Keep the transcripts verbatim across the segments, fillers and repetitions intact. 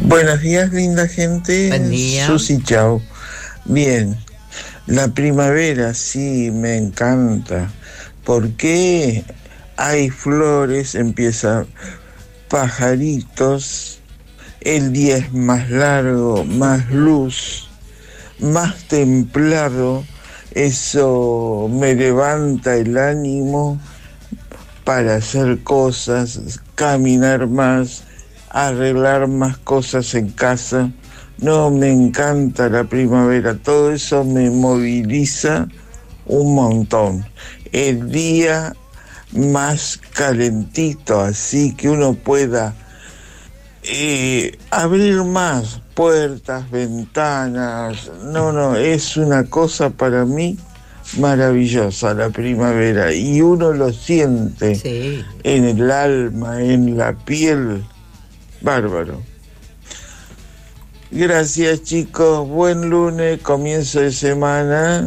Buenos días, linda gente. Buen día. Susi, chao. Bien, la primavera sí me encanta. Porque hay flores, empieza pajaritos, el día es más largo, más luz, más templado. Eso me levanta el ánimo para hacer cosas, caminar más, arreglar más cosas en casa. No, me encanta la primavera, todo eso me moviliza un montón. El día más calentito, así que uno pueda eh, abrir más puertas, ventanas. No, no, es una cosa para mí maravillosa la primavera, y uno lo siente Sí. en el alma, en la piel. Bárbaro. Gracias, chicos. Buen lunes, comienzo de semana.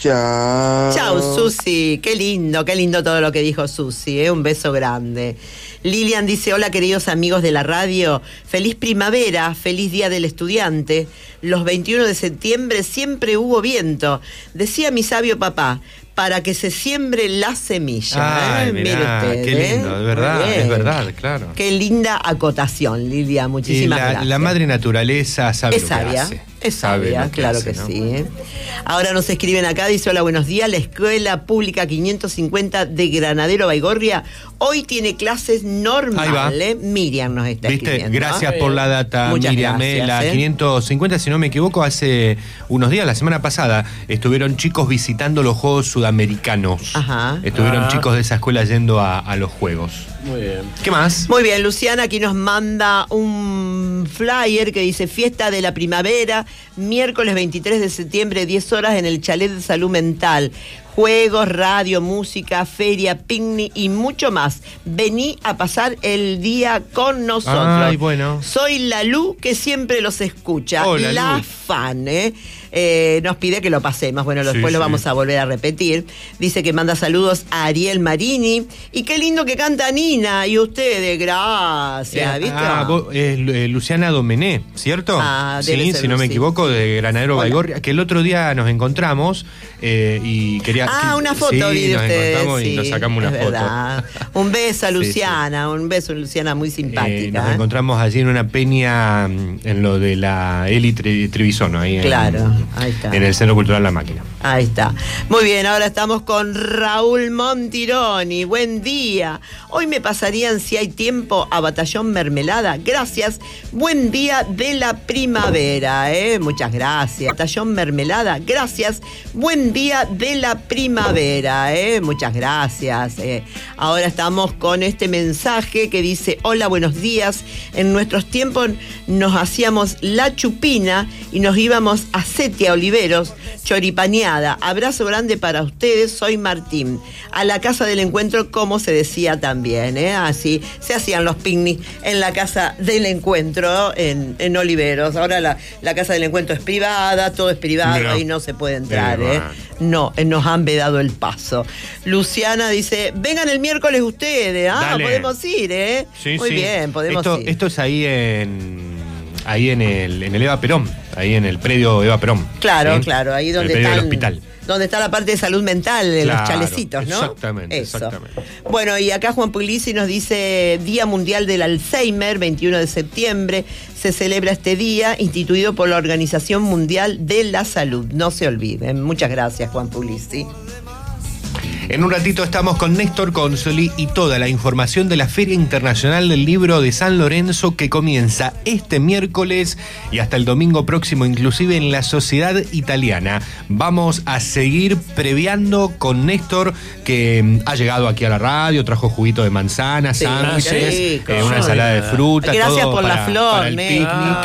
Chao. Chao, Susi. Qué lindo, qué lindo todo lo que dijo Susi, ¿eh? Un beso grande. Lilian dice, hola queridos amigos de la radio, feliz primavera, feliz día del estudiante. Los veintiuno de septiembre siempre hubo viento. Decía mi sabio papá, para que se siembre la semilla. Ay, ¿eh? mirá, Mire usted, qué lindo, ¿eh? de verdad, Bien. es verdad, claro. Qué linda acotación, Lilia, Y muchísimas la, gracias. la madre naturaleza sabe Es lo que sabia, hace. es Sabe sabia, lo que claro hace, que ¿no? sí. ¿eh? Ahora nos escriben acá, dice, hola, buenos días, la Escuela Pública quinientos cincuenta de Granadero Baigorria hoy tiene clases normales. Miriam nos está ¿Viste? escribiendo. Gracias ¿no? por la data, Muchas Miriam. gracias, La ¿eh? quinientos cincuenta, si no me equivoco, hace unos días, la semana pasada, estuvieron chicos visitando los Juegos Sudamericanos. Ajá. Estuvieron Ah. chicos de esa escuela yendo a, a los Juegos. Muy bien. ¿Qué más? Muy bien, Luciana aquí nos manda un flyer que dice fiesta de la primavera, miércoles veintitrés de septiembre, diez horas en el Chalet de Salud Mental. Juegos, radio, música, feria, picnic y mucho más. Vení a pasar el día con nosotros. Ay, bueno. Soy la Lu, que siempre los escucha. Hola, la Lu. fan, ¿eh? Eh, nos pide que lo pasemos. Bueno, después Sí, lo sí. vamos a volver a repetir. Dice que manda saludos a Ariel Marini. Y qué lindo que canta Nina. Y ustedes, gracias. ¿Viste? Ah, vos, es eh, Luciana Domené, ¿cierto? Ah, debe sí, ser, si no me sí. equivoco, de Granadero Hola. Baigorria, que el otro día nos encontramos eh, y quería... Ah, que- una foto sí, vi de nos ustedes. encontramos y Sí, nos sacamos una es foto. verdad. Un beso a Sí, Luciana, un beso a Luciana muy Eh, simpática. nos ¿eh? encontramos allí en una peña mm, en lo de la Eli Tre- Trevisono, ahí en- Claro, ahí está. en el Centro Cultural La Máquina. Ahí está. Muy bien, ahora estamos con Raúl Montironi. Buen día. Hoy me pasarían, si hay tiempo, a Batallón Mermelada. Gracias. Buen día de la primavera, ¿eh? Muchas gracias. Batallón Mermelada. Gracias. Buen día de la primavera, ¿eh? Muchas gracias. eh. Ahora estamos con este mensaje que dice, hola, buenos días. En nuestros tiempos nos hacíamos la chupina y nos íbamos a Setia Oliveros, choripaneada. Abrazo grande para ustedes, soy Martín. A la casa del encuentro, como se decía también, ¿eh? Así se hacían los picnics en la casa del encuentro en, en Oliveros. Ahora la, la casa del encuentro es privada, todo es privado, Mira. ahí no se puede entrar, Eh, ¿eh? bueno. No, eh, nos han vedado el paso. Luciana dice, vengan el miércoles ustedes. Ah, Dale. podemos ir, ¿eh? Sí, Muy sí. bien, podemos esto, ir. Esto es ahí en ahí en el, en el Eva Perón, ahí en el predio Eva Perón. Claro, ¿sí? claro, ahí donde el predio están, del hospital. donde está la parte de salud mental, de los Claro, chalecitos, ¿no? exactamente, Eso. exactamente. Bueno, y acá Juan Puglisi nos dice Día Mundial del Alzheimer, veintiuno de septiembre. Se celebra este día, instituido por la Organización Mundial de la Salud. No se olviden. Muchas gracias, Juan Puglisi. En un ratito estamos con Néstor Consoli y toda la información de la Feria Internacional del Libro de San Lorenzo, que comienza este miércoles y hasta el domingo próximo, inclusive en la Sociedad Italiana. Vamos a seguir previando con Néstor, que mm, ha llegado aquí a la radio, trajo juguito de manzana, Sí, sándwiches, qué rico. eh, una ensalada de fruta. Gracias todo por la para- flor, para el Néstor. picnic.